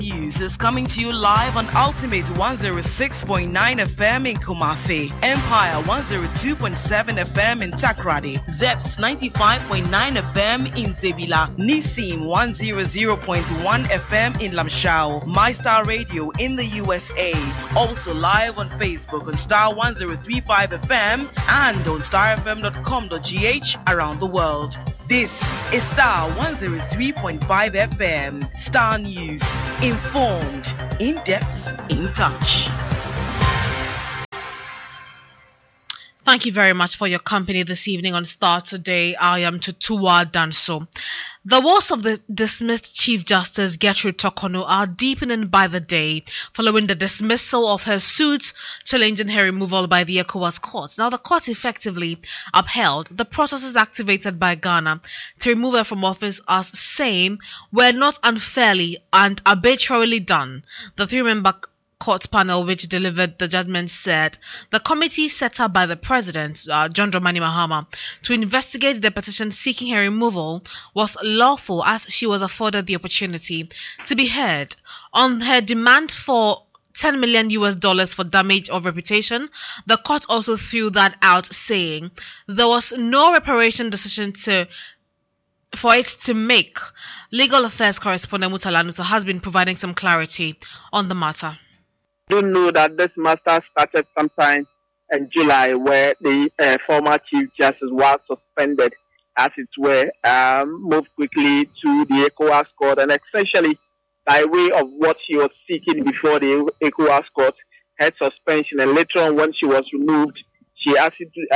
News is coming to you live on Ultimate 106.9 FM in Kumasi, Empire 102.7 FM in Takrady, Zeps 95.9 FM in Zebila, Nissim 100.1 FM in Lamshao, MyStar Radio in the USA, also live on Facebook on Star 1035 FM and on starfm.com.gh around the world. This is Star 103.5 FM, Star News, informed, in-depth, in touch. Thank you very much for your company this evening on Star Today. I am Tutua Danso. The woes of the dismissed Chief Justice Gertrude Torkornoo are deepening by the day following the dismissal of her suit challenging her removal by the ECOWAS courts. Now, the court effectively upheld the processes activated by Ghana to remove her from office as saying were not unfairly and arbitrarily done. The three-member court panel which delivered the judgment said the committee set up by the president, John Dramani Mahama, to investigate the petition seeking her removal was lawful as she was afforded the opportunity to be heard. On her demand for $10 million for damage of reputation, the court also threw that out, saying there was no reparation decision for it to make. Legal Affairs correspondent Mutala Nusa has been providing some clarity on the matter. Do know that this matter started sometime in July, where the former Chief Justice was suspended, as it were, moved quickly to the ECOWAS court, and essentially by way of what she was seeking before the ECOWAS court, had suspension, and later on when she was removed, she asked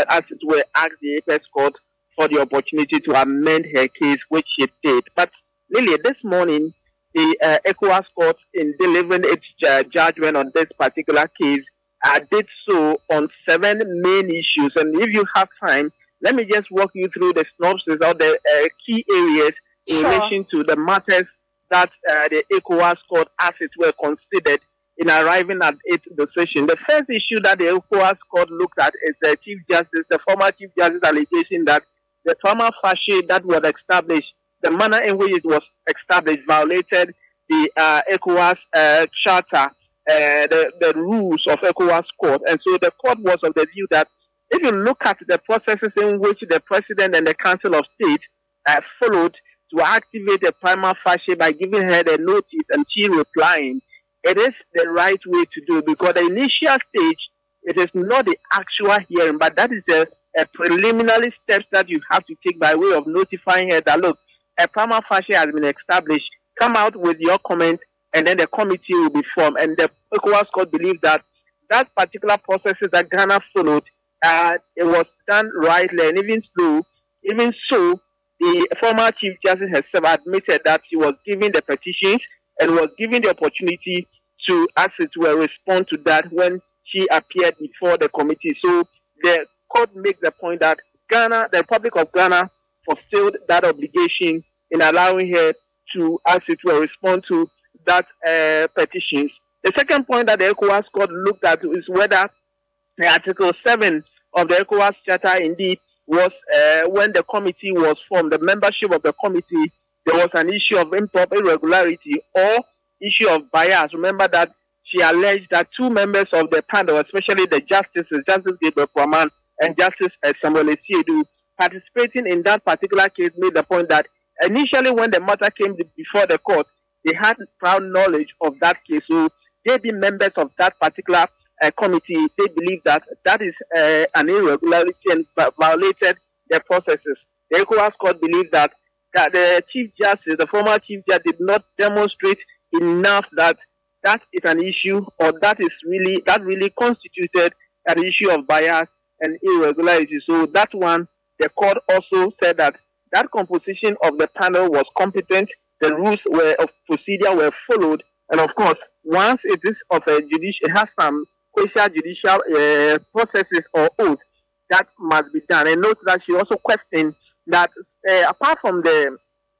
the Apex court for the opportunity to amend her case, which she did. But Lily, this morning, the ECOWAS court, in delivering its judgment on this particular case, did so on 7 main issues. And if you have time, let me just walk you through the synopsis of the key areas in relation to the matters that the ECOWAS court, as it were, considered in arriving at its decision. The first issue that the ECOWAS court looked at is the former Chief Justice allegation that the former fascia that was established, the manner in which it was established, violated the ECOWAS charter, the rules of ECOWAS court. And so the court was of the view that if you look at the processes in which the President and the Council of State followed to activate the prima facie by giving her the notice and she replying, it is the right way to do, because the initial stage, it is not the actual hearing, but that is a preliminary steps that you have to take by way of notifying her that, look, a prima facie has been established, come out with your comment, and then the committee will be formed. And the ECOWAS court believes that that particular processes that Ghana followed, it was done rightly, and even so, the former Chief Justice herself admitted that she was given the petitions and was given the opportunity to, as it were, respond to that when she appeared before the committee. So the court makes the point that Ghana, the Republic of Ghana, fulfilled that obligation in allowing her to, as it were, respond to that petitions. The second point that the ECOWAS court looked at is whether the Article 7 of the ECOWAS Charter indeed was, when the committee was formed, the membership of the committee, there was an issue of improper irregularity or issue of bias. Remember that she alleged that 2 members of the panel, especially the justices, Justice Gabriel Kwaman and Justice Samuel Esiedu, participating in that particular case, made the point that initially when the matter came before the court, they had proud knowledge of that case. So they being members of that particular committee, they believe that that is an irregularity and violated their processes. The ECOWAS court believes that the Chief Justice, the former Chief Justice, did not demonstrate enough that that is an issue, or that really constituted an issue of bias and irregularity. So that one, the court also said that that composition of the panel was competent, the rules of procedure were followed, and of course, once it is of a judicial, it has some quasi-judicial processes or oaths that must be done. And note that she also questioned that apart from the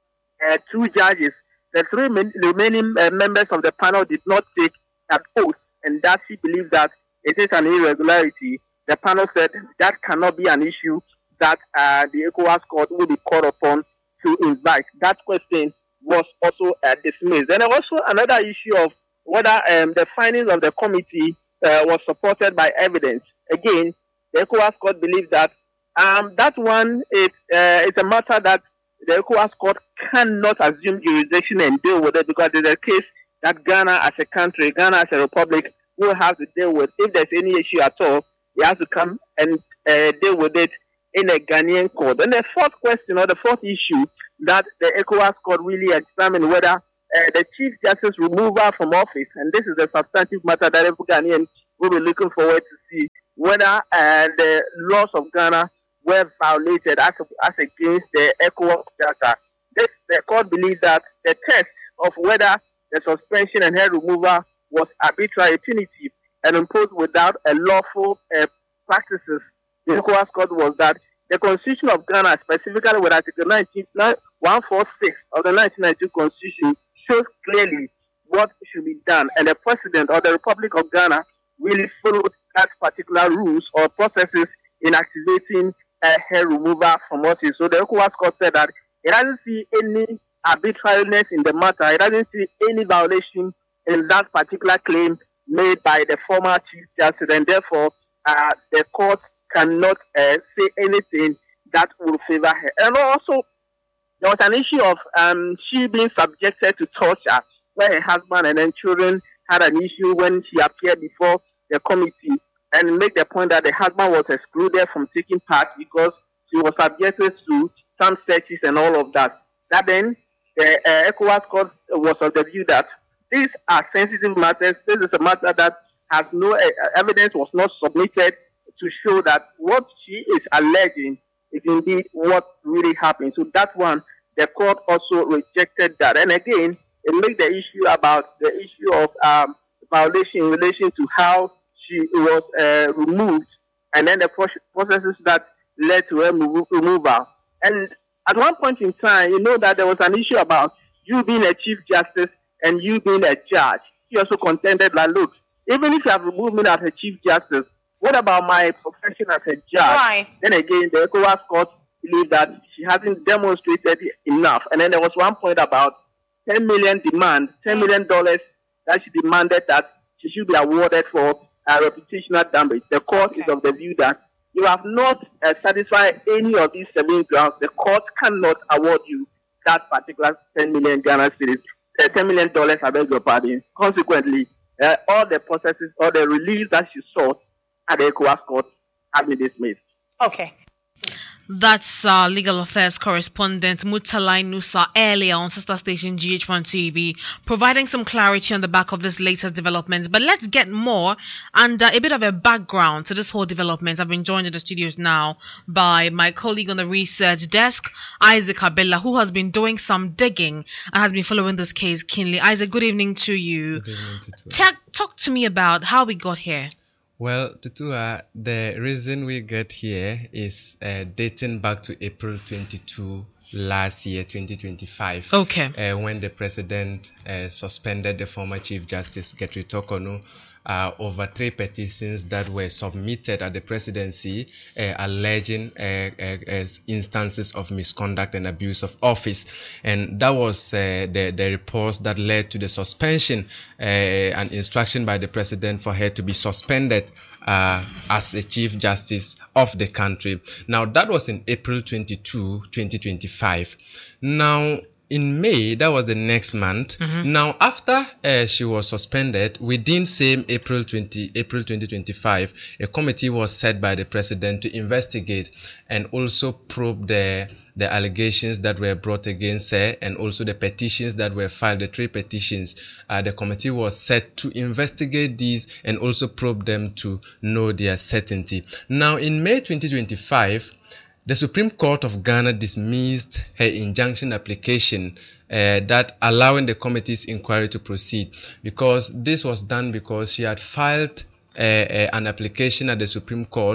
2 judges, the 3 remaining members of the panel did not take an oath, and that she believes that it is an irregularity. The panel said that cannot be an issue that the ECOWAS court will be called upon to invite. That question was also dismissed. Then there was also another issue of whether the findings of the committee was supported by evidence. Again, the ECOWAS court believed that that one is a matter that the ECOWAS court cannot assume jurisdiction and deal with it, because it's a case that Ghana as a country, Ghana as a republic, will have to deal with. If there's any issue at all, it has to come and deal with it in a Ghanaian court. And the fourth question, or the fourth issue that the ECOWAS court really examined, whether the Chief Justice removal from office, and this is a substantive matter that every Ghanaian will be looking forward to see, whether the laws of Ghana were violated as against the ECOWAS Charter. The court believes that the test of whether the suspension and head removal was arbitrary, punitive, and imposed without a lawful practices, the ECOWAS court, was that the Constitution of Ghana, specifically with Article 146 of the 1992 Constitution, shows clearly what should be done, and the President of the Republic of Ghana really followed that particular rules or processes in activating a hair removal from office. So the ECOWAS court said that it doesn't see any arbitrariness in the matter. It doesn't see any violation in that particular claim made by the former Chief Justice, and therefore the court cannot say anything that will favor her. And also, there was an issue of she being subjected to torture, where her husband and then children had an issue when she appeared before the committee, and make the point that the husband was excluded from taking part because she was subjected to some searches and all of that. That then, the ECOWAS court was of the view that these are sensitive matters. This is a matter that has no evidence, was not submitted to show that what she is alleging is indeed what really happened. So that one, the court also rejected that. And again, it made the issue about the issue of violation in relation to how she was removed, and then the processes that led to her removal. And at one point in time, you know that there was an issue about you being a Chief Justice and you being a judge. She also contended that, look, even if you have removed me as a Chief Justice, what about my profession as a judge? Right. Then again, the ECOWAS court believed that she hasn't demonstrated enough. And then there was one point about $10 million that she demanded that she should be awarded for reputational damage. The court is of the view that you have not satisfied any of these 7 grounds. The court cannot award you that particular 10 million Ghana cedis, $10 million, I beg your pardon. Consequently, all the processes or the release that she sought at the ECOWAS court have been dismissed. Okay. That's legal affairs correspondent Mutalai Nusa earlier on sister station GH1 TV, providing some clarity on the back of this latest developments. But let's get more and a bit of a background to this whole development. I've been joined in the studios now by my colleague on the research desk, Isaac Abella, who has been doing some digging and has been following this case keenly. Isaac, good evening to you. Good evening to Talk to me about how we got here. Well, Tutua, the reason we get here is dating back to April 22 last year, 2025. Okay. When the president suspended the former Chief Justice Gertrude Torkornoo over 3 petitions that were submitted at the presidency alleging instances of misconduct and abuse of office. And that was the reports that led to the suspension and instruction by the president for her to be suspended as a Chief Justice of the country. Now, that was in April 22, 2025. Now, in May, that was the next month. Mm-hmm. Now, after she was suspended, within same April 2025, a committee was set by the president to investigate and also probe the allegations that were brought against her and also the petitions that were filed, the 3 petitions. The committee was set to investigate these and also probe them to know their certainty. Now, in May 2025, the Supreme Court of Ghana dismissed her injunction application that allowing the committee's inquiry to proceed, because this was done because she had filed an application at the Supreme Court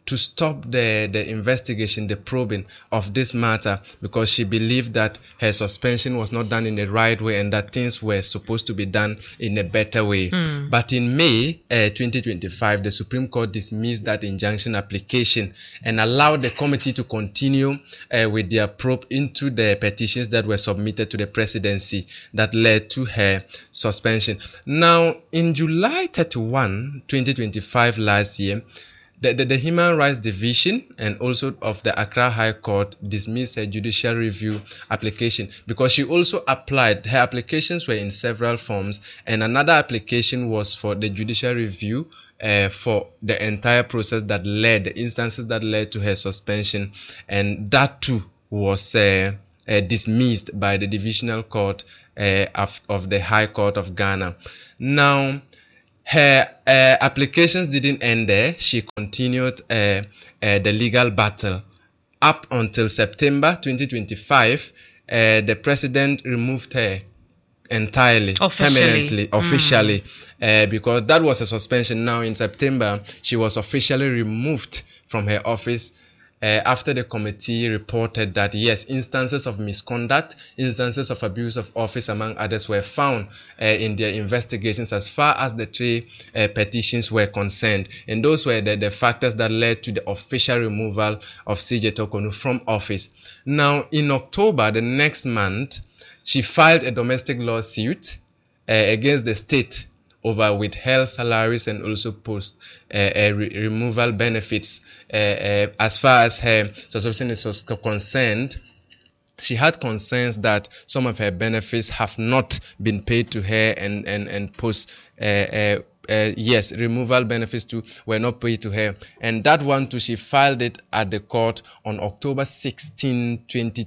to stop the investigation, the probing of this matter, because she believed that her suspension was not done in the right way and that things were supposed to be done in a better way. But in May 2025, the Supreme Court dismissed that injunction application and allowed the committee to continue with their probe into the petitions that were submitted to the presidency that led to her suspension. Now, in July 31, 2025 last year, the Human Rights Division and also of the Accra High Court dismissed her judicial review application because she also applied. Her applications were in several forms, and another application was for the judicial review for the entire process that led, the instances that led to her suspension, and that too was dismissed by the Divisional Court of the High Court of Ghana. Now, her applications didn't end there. She continued the legal battle up until September 2025. The president removed her entirely, permanently, officially, because that was a suspension. Now in September, she was officially removed from her office after the committee reported that yes, instances of misconduct, instances of abuse of office among others were found in their investigations as far as the three petitions were concerned, and those were the factors that led to the official removal of CJ Tokonu from office. Now in October, the next month, she filed a domestic lawsuit against the state over withheld salaries and also post removal benefits. As far as her suspension is concerned, she had concerns that some of her benefits have not been paid to her, and post removal benefits too were not paid to her, and that one too, she filed it at the court on October 16,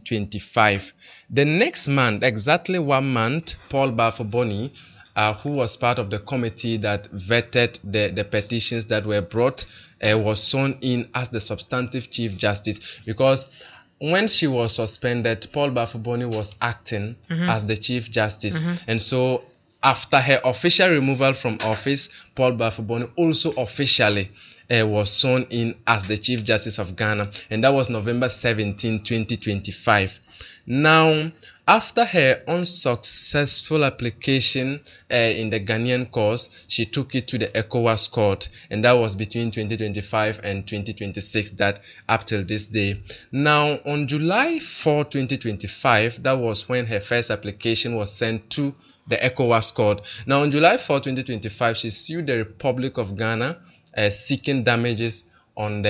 2025. The next month, exactly 1 month, Paul Bafo-Boni, who was part of the committee that vetted the petitions that were brought, was sworn in as the substantive Chief Justice, because when she was suspended, Paul Bafo-Boni was acting as the Chief Justice. And so after her official removal from office, Paul Bafo-Boni also officially was sworn in as the Chief Justice of Ghana, and that was November 17, 2025. Now, after her unsuccessful application in the Ghanaian cause, she took it to the ECOWAS court, and that was between 2025 and 2026, that up till this day. Now, on July 4, 2025, that was when her first application was sent to the ECOWAS court. Now, on July 4, 2025, she sued the Republic of Ghana seeking damages on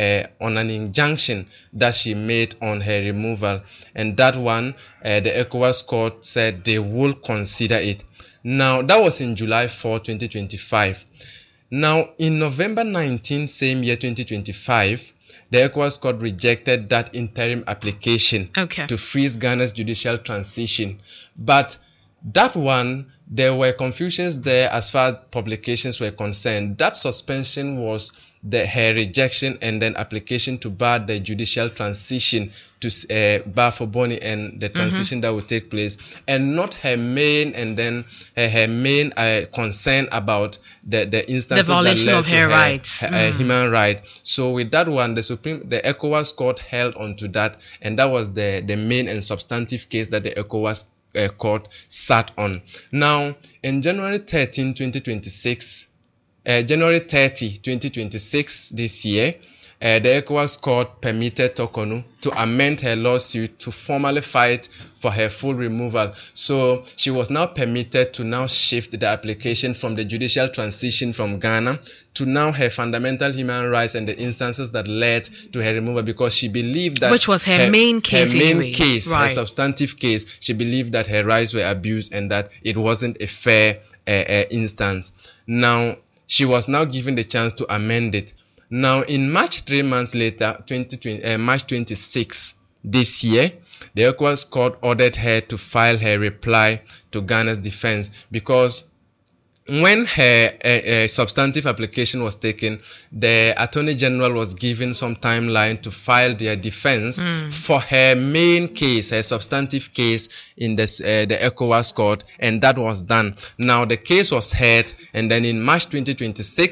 an injunction that she made on her removal, and that one the ECOWAS court said they will consider it. Now that was in July 4, 2025. Now in November 19, same year 2025, the ECOWAS court rejected that interim application to freeze Ghana's judicial transition, but that one, there were confusions there as far as publications were concerned. That suspension was her rejection and then application to bar the judicial transition to Bafo-Boni and the transition that would take place, and not her main her main concern about the instances, the violation that led of her rights, human right. So with that one, the ECOWAS court held onto that, and that was the main and substantive case that the ECOWAS court sat on. Now in January 13, 2026. January 30, 2026, this year, the ECOWAS court permitted Tokonu to amend her lawsuit to formally fight for her full removal. So she was now permitted to now shift the application from the judicial transition from Ghana to now her fundamental human rights and the instances that led to her removal, because she believed that, which was her main case, her substantive case, she believed that her rights were abused and that it wasn't a fair instance. Now she was now given the chance to amend it. Now, in March, 3 months later, March 26 this year, the ECOWAS court ordered her to file her reply to Ghana's defense, because when her substantive application was taken, the Attorney General was given some timeline to file their defense for her main case, her substantive case in the ECOWAS court, and that was done. Now the case was heard, and then in March 2026,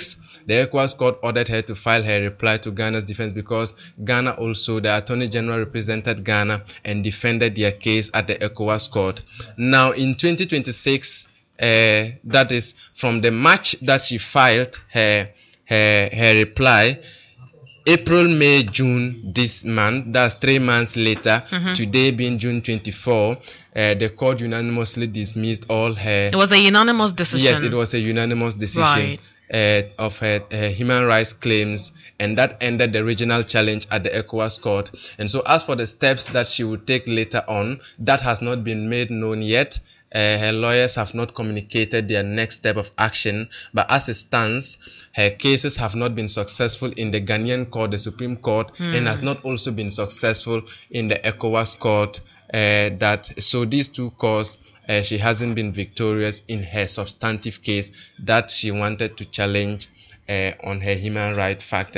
The ECOWAS court ordered her to file her reply to Ghana's defense because Ghana also, the Attorney General represented Ghana and defended their case at the ECOWAS court. Now in 2026, that is from the March that she filed her reply, April, May, June this month, that's 3 months later, today being June 24, the court unanimously dismissed all her... It was a unanimous decision. Yes, it was a unanimous decision of her human rights claims, and that ended the regional challenge at the ECOWAS court. And so as for the steps that she would take later on, that has not been made known yet. Her lawyers have not communicated their next step of action, but as it stands, her cases have not been successful in the Ghanaian court, the Supreme Court, and has not also been successful in the ECOWAS court. So these two courts, she hasn't been victorious in her substantive case that she wanted to challenge on her human rights factor.